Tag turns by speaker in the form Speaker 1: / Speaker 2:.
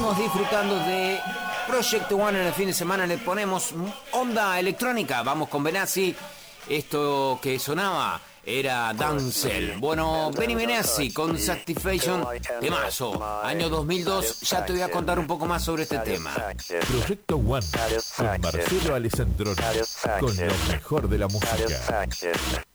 Speaker 1: Estamos disfrutando de Project One en el fin de semana. Le ponemos onda electrónica. Vamos con Benassi. Esto que sonaba era Dancel. Bueno, Benny Benassi con Satisfaction, temazo. Año 2002. Ya te voy a contar un poco más sobre este tema.
Speaker 2: Proyecto One con Marcelo Alessandroni, con lo mejor de la música.